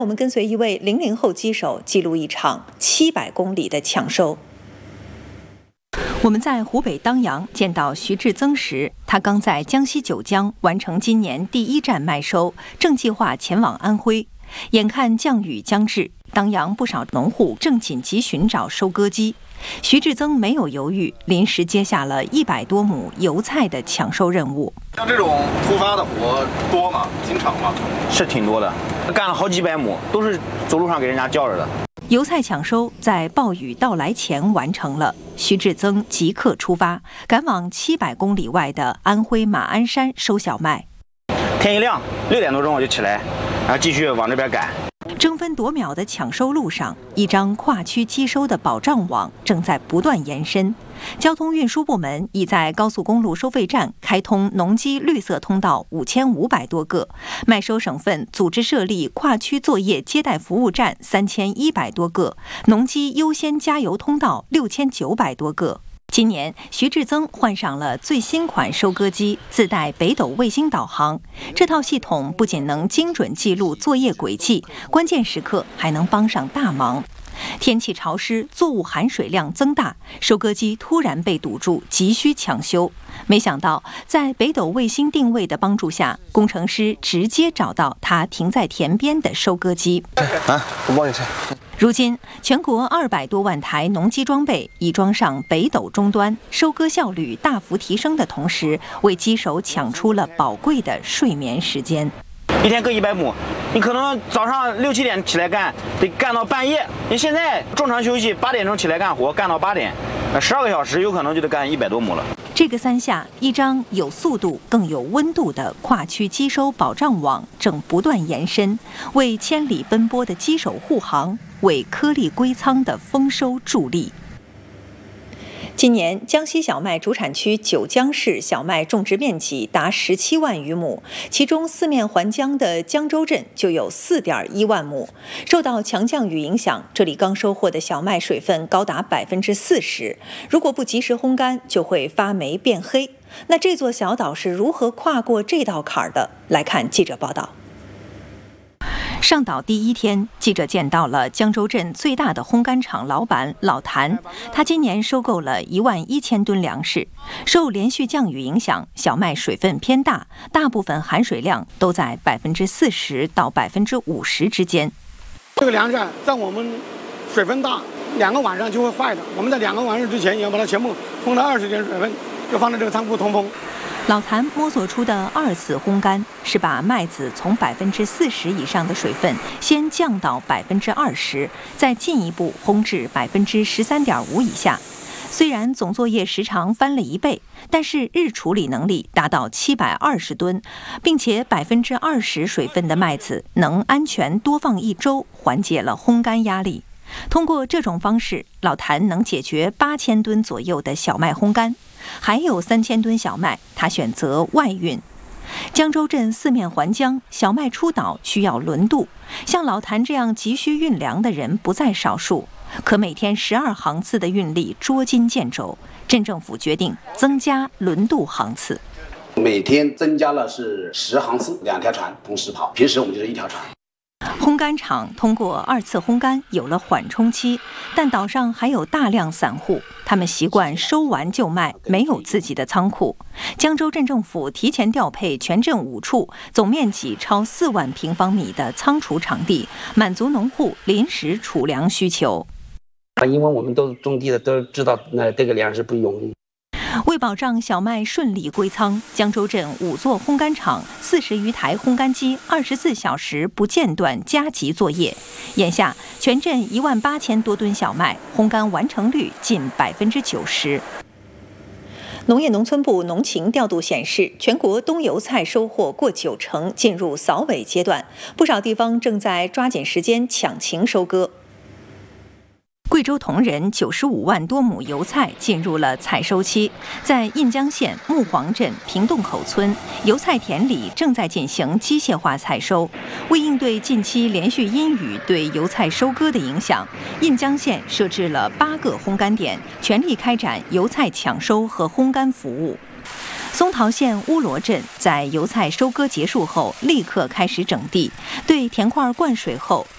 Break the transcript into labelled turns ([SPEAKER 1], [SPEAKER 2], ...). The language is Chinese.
[SPEAKER 1] 我们跟随一位00后机手记录一场700公里的抢收。我们在湖北当阳见到徐志增时，他刚在江西九江完成今年第1站麦收，正计划前往安徽。眼看降雨将至，当阳不少农户正紧急寻找收割机。徐志增没有犹豫，临时接下了100多亩油菜的抢收任务。
[SPEAKER 2] 像这种突发的活多吗？经常吗？
[SPEAKER 3] 是挺多的，干了好几百亩，都是走路上给人家叫着的。
[SPEAKER 1] 油菜抢收在暴雨到来前完成了，徐志增即刻出发，赶往700公里外的安徽马鞍山收小麦。
[SPEAKER 3] 天一亮，6点多钟我就起来，然后继续往这边赶。
[SPEAKER 1] 争分夺秒的抢收路上，一张跨区机收的保障网正在不断延伸。交通运输部门已在高速公路收费站开通农机绿色通道5500多个，麦收省份组织设立跨区作业接待服务站3100多个，农机优先加油通道6900多个。今年，徐志增换上了最新款收割机，自带北斗卫星导航。这套系统不仅能精准记录作业轨迹，关键时刻还能帮上大忙。天气潮湿，作物含水量增大，收割机突然被堵住，急需抢修。没想到，在北斗卫星定位的帮助下，工程师直接找到它停在田边的收割机。
[SPEAKER 3] 我帮你拆。
[SPEAKER 1] 如今，全国200多万台农机装备已装上北斗终端，收割效率大幅提升的同时，为机手抢出了宝贵的睡眠时间。
[SPEAKER 3] 一天割100亩，你可能早上6、7点起来干，得干到半夜。你现在正常休息，8点钟起来干活，干到8点，12个小时，有可能就得干100多亩了。
[SPEAKER 1] 这个3下，一张有速度更有温度的跨区机收保障网正不断延伸，为千里奔波的机手护航，为颗粒归仓的丰收助力。今年江西小麦主产区九江市小麦种植面积达17万余亩，其中四面环江的江州镇就有4.1万亩。受到强降雨影响，这里刚收获的小麦水分高达40%，如果不及时烘干，就会发霉变黑。那这座小岛是如何跨过这道坎儿的？来看记者报道。上岛第1天，记者见到了江州镇最大的烘干厂老板老谭。他今年收购了11000吨粮食。受连续降雨影响，小麦水分偏大，大部分含水量都在40%到50%之间。
[SPEAKER 4] 这个粮食在我们水分大，2个晚上就会坏的。我们在2个晚上之前也要把它全部烘到20斤水分，就放在这个仓库通风。
[SPEAKER 1] 老谭摸索出的2次烘干是把麦子从40%以上的水分先降到20%，再进一步烘至13.5%以下。虽然总作业时长翻了1倍，但是日处理能力达到720吨，并且20%水分的麦子能安全多放1周，缓解了烘干压力。通过这种方式，老谭能解决8000吨左右的小麦烘干。还有3000吨小麦，他选择外运。江州镇四面环江，小麦出岛需要轮渡，像老谭这样急需运粮的人不在少数。可每天12航次的运力捉襟见肘，镇政府决定增加轮渡航次。
[SPEAKER 5] 每天增加了是10航次，2条船同时跑，平时我们就是1条船。
[SPEAKER 1] 烘干厂通过2次烘干有了缓冲期，但岛上还有大量散户，他们习惯收完就卖，没有自己的仓库。江州镇政府提前调配全镇5处，总面积超4万平方米的仓储场地，满足农户临时储粮需求。
[SPEAKER 6] 因为我们都种地的都知道，这个粮食不容易。
[SPEAKER 1] 为保障小麦顺利归仓，江州镇5座烘干厂40余台烘干机24小时不间断加急作业。眼下，全镇18000多吨小麦烘干完成率近90%。农业农村部农情调度显示，全国冬油菜收获过90%，进入扫尾阶段，不少地方正在抓紧时间抢情收割。贵州铜仁95万多亩油菜进入了采收期，在印江县木黄镇平洞口村，油菜田里正在进行机械化采收。为应对近期连续阴雨对油菜收割的影响，印江县设置了8个烘干点，全力开展油菜抢收和烘干服务。松桃县乌罗镇在油菜收割结束后，立刻开始整地，对田块灌水后，